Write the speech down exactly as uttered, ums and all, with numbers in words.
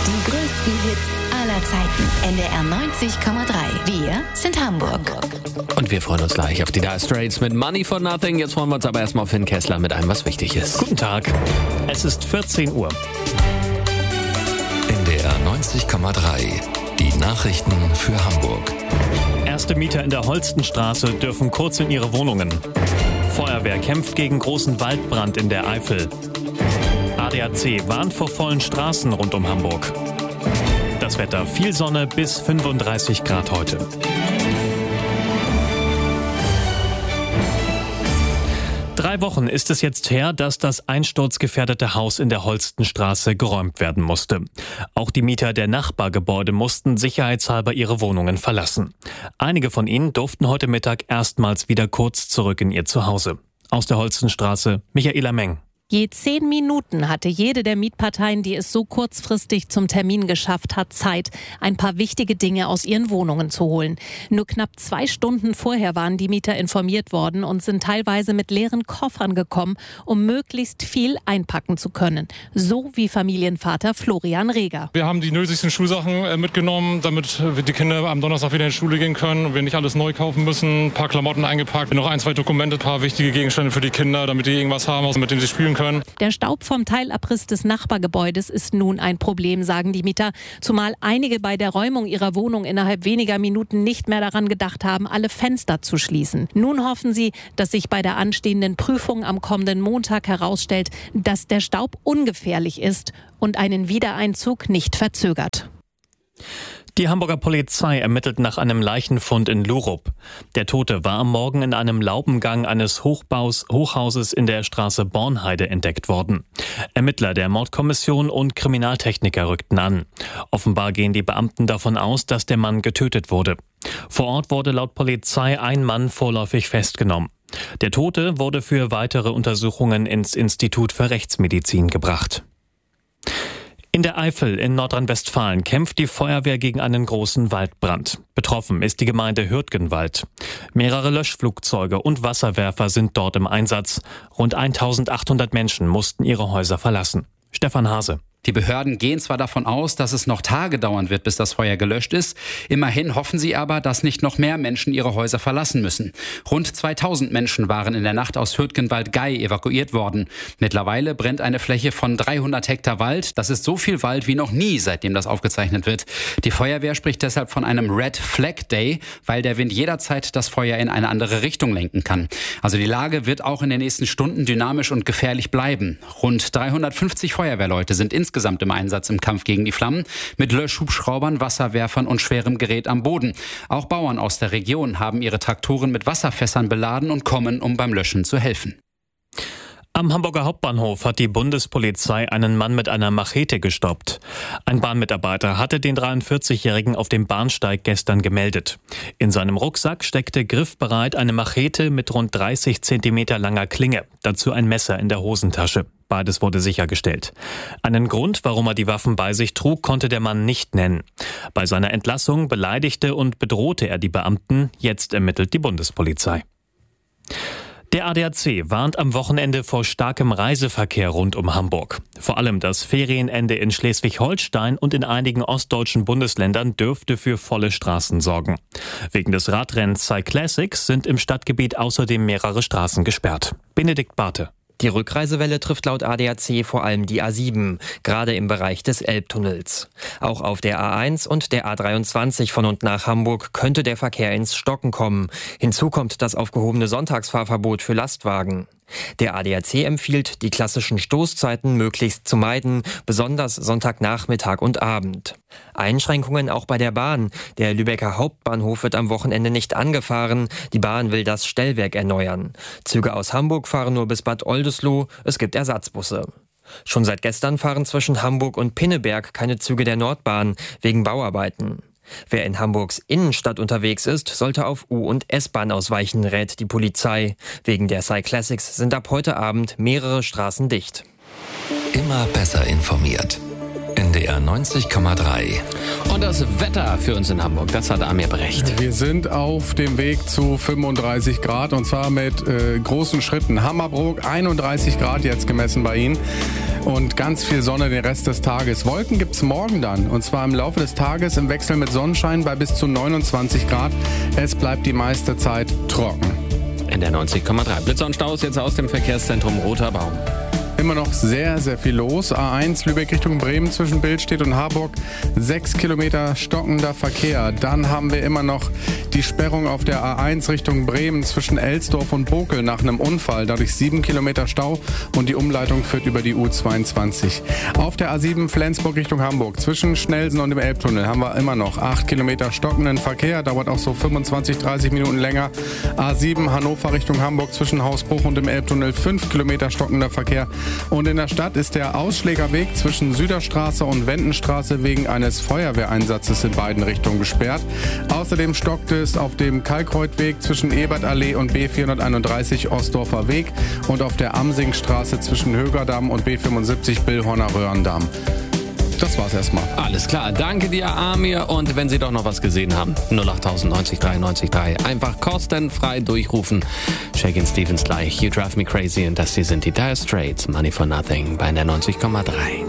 Die größten Hits aller Zeiten. N D R neunzig Komma drei. Wir sind Hamburg. Und wir freuen uns gleich auf die Dire Straits mit Money for Nothing. Jetzt freuen wir uns aber erstmal auf Finn Kessler mit einem, was wichtig ist. Guten Tag. Es ist vierzehn Uhr. N D R neunzig Komma drei. Die Nachrichten für Hamburg. Erste Mieter in der Holstenstraße dürfen kurz in ihre Wohnungen. Feuerwehr kämpft gegen großen Waldbrand in der Eifel. A D A C warnt vor vollen Straßen rund um Hamburg. Das Wetter: viel Sonne bis fünfunddreißig Grad heute. Drei Wochen ist es jetzt her, dass das einsturzgefährdete Haus in der Holstenstraße geräumt werden musste. Auch die Mieter der Nachbargebäude mussten sicherheitshalber ihre Wohnungen verlassen. Einige von ihnen durften heute Mittag erstmals wieder kurz zurück in ihr Zuhause. Aus der Holstenstraße, Michaela Meng. Je zehn Minuten hatte jede der Mietparteien, die es so kurzfristig zum Termin geschafft hat, Zeit, ein paar wichtige Dinge aus ihren Wohnungen zu holen. Nur knapp zwei Stunden vorher waren die Mieter informiert worden und sind teilweise mit leeren Koffern gekommen, um möglichst viel einpacken zu können. So wie Familienvater Florian Reger. Wir haben die nötigsten Schulsachen mitgenommen, damit die Kinder am Donnerstag wieder in die Schule gehen können und wir nicht alles neu kaufen müssen. Ein paar Klamotten eingepackt, noch ein, zwei Dokumente, ein paar wichtige Gegenstände für die Kinder, damit die irgendwas haben, mit dem sie spielen können. Können. Der Staub vom Teilabriss des Nachbargebäudes ist nun ein Problem, sagen die Mieter, zumal einige bei der Räumung ihrer Wohnung innerhalb weniger Minuten nicht mehr daran gedacht haben, alle Fenster zu schließen. Nun hoffen sie, dass sich bei der anstehenden Prüfung am kommenden Montag herausstellt, dass der Staub ungefährlich ist und einen Wiedereinzug nicht verzögert. Die Hamburger Polizei ermittelt nach einem Leichenfund in Lurup. Der Tote war am Morgen in einem Laubengang eines Hochbaus, Hochhauses in der Straße Bornheide entdeckt worden. Ermittler der Mordkommission und Kriminaltechniker rückten an. Offenbar gehen die Beamten davon aus, dass der Mann getötet wurde. Vor Ort wurde laut Polizei ein Mann vorläufig festgenommen. Der Tote wurde für weitere Untersuchungen ins Institut für Rechtsmedizin gebracht. In der Eifel in Nordrhein-Westfalen kämpft die Feuerwehr gegen einen großen Waldbrand. Betroffen ist die Gemeinde Hürtgenwald. Mehrere Löschflugzeuge und Wasserwerfer sind dort im Einsatz. Rund eintausendachthundert Menschen mussten ihre Häuser verlassen. Stefan Hase. Die Behörden gehen zwar davon aus, dass es noch Tage dauern wird, bis das Feuer gelöscht ist. Immerhin hoffen sie aber, dass nicht noch mehr Menschen ihre Häuser verlassen müssen. Rund zweitausend Menschen waren in der Nacht aus Hürtgenwald-Gei evakuiert worden. Mittlerweile brennt eine Fläche von dreihundert Hektar Wald. Das ist so viel Wald wie noch nie, seitdem das aufgezeichnet wird. Die Feuerwehr spricht deshalb von einem Red Flag Day, weil der Wind jederzeit das Feuer in eine andere Richtung lenken kann. Also die Lage wird auch in den nächsten Stunden dynamisch und gefährlich bleiben. Rund dreihundertfünfzig Feuerwehrleute sind insgesamt Insgesamt im Einsatz im Kampf gegen die Flammen, mit Löschhubschraubern, Wasserwerfern und schwerem Gerät am Boden. Auch Bauern aus der Region haben ihre Traktoren mit Wasserfässern beladen und kommen, um beim Löschen zu helfen. Am Hamburger Hauptbahnhof hat die Bundespolizei einen Mann mit einer Machete gestoppt. Ein Bahnmitarbeiter hatte den dreiundvierzigjährigen auf dem Bahnsteig gestern gemeldet. In seinem Rucksack steckte griffbereit eine Machete mit rund dreißig Zentimeter langer Klinge, dazu ein Messer in der Hosentasche. Beides wurde sichergestellt. Einen Grund, warum er die Waffen bei sich trug, konnte der Mann nicht nennen. Bei seiner Entlassung beleidigte und bedrohte er die Beamten. Jetzt ermittelt die Bundespolizei. Der A D A C warnt am Wochenende vor starkem Reiseverkehr rund um Hamburg. Vor allem das Ferienende in Schleswig-Holstein und in einigen ostdeutschen Bundesländern dürfte für volle Straßen sorgen. Wegen des Radrennens Cyclassics sind im Stadtgebiet außerdem mehrere Straßen gesperrt. Benedikt Barthe. Die Rückreisewelle trifft laut A D A C vor allem die A sieben, gerade im Bereich des Elbtunnels. Auch auf der A eins und der A dreiundzwanzig von und nach Hamburg könnte der Verkehr ins Stocken kommen. Hinzu kommt das aufgehobene Sonntagsfahrverbot für Lastwagen. Der A D A C empfiehlt, die klassischen Stoßzeiten möglichst zu meiden, besonders Sonntagnachmittag und Abend. Einschränkungen auch bei der Bahn. Der Lübecker Hauptbahnhof wird am Wochenende nicht angefahren. Die Bahn will das Stellwerk erneuern. Züge aus Hamburg fahren nur bis Bad Oldesloe. Es gibt Ersatzbusse. Schon seit gestern fahren zwischen Hamburg und Pinneberg keine Züge der Nordbahn wegen Bauarbeiten. Wer in Hamburgs Innenstadt unterwegs ist, sollte auf U- und S-Bahn ausweichen, rät die Polizei. Wegen der Cyclassics sind ab heute Abend mehrere Straßen dicht. Immer besser informiert. N D R neunzig Komma drei. Und das Wetter für uns in Hamburg, das hat Amir Brecht. Wir sind auf dem Weg zu fünfunddreißig Grad und zwar mit äh, großen Schritten. Hammerbrook einunddreißig Grad jetzt gemessen bei Ihnen. und ganz viel Sonne den Rest des Tages. Wolken gibt's morgen dann, und zwar im Laufe des Tages im Wechsel mit Sonnenschein bei bis zu neunundzwanzig Grad. Es bleibt die meiste Zeit trocken. In der neunzig Komma drei. Blitzer und Staus jetzt aus dem Verkehrszentrum Roter Baum. Immer noch sehr, sehr viel los. A eins Lübeck Richtung Bremen zwischen Billstedt und Harburg. Sechs Kilometer stockender Verkehr. Dann haben wir immer noch die Sperrung auf der A eins Richtung Bremen zwischen Elsdorf und Bokel nach einem Unfall. Dadurch sieben Kilometer Stau und die Umleitung führt über die U zweiundzwanzig. Auf der A sieben Flensburg Richtung Hamburg zwischen Schnelsen und dem Elbtunnel haben wir immer noch acht Kilometer stockenden Verkehr. Dauert auch so fünfundzwanzig, dreißig Minuten länger. A sieben Hannover Richtung Hamburg zwischen Hausbruch und dem Elbtunnel fünf Kilometer stockender Verkehr. Und in der Stadt ist der Ausschlägerweg zwischen Süderstraße und Wendenstraße wegen eines Feuerwehreinsatzes in beiden Richtungen gesperrt. Außerdem stockt es auf dem Kalkreuthweg zwischen Ebertallee und B vierhunderteinunddreißig Ostdorfer Weg und auf der Amsingstraße zwischen Högerdamm und B fünfundsiebzig Billhorner Röhrendamm. Das war's erstmal. Alles klar, danke dir, Amir. Und wenn Sie doch noch was gesehen haben, null acht neun drei neun drei. Einfach kostenfrei durchrufen. Shakin' Stevens gleich, You Drive Me Crazy. Und das hier sind die Dire Straits, Money for Nothing bei der neunzig Komma drei.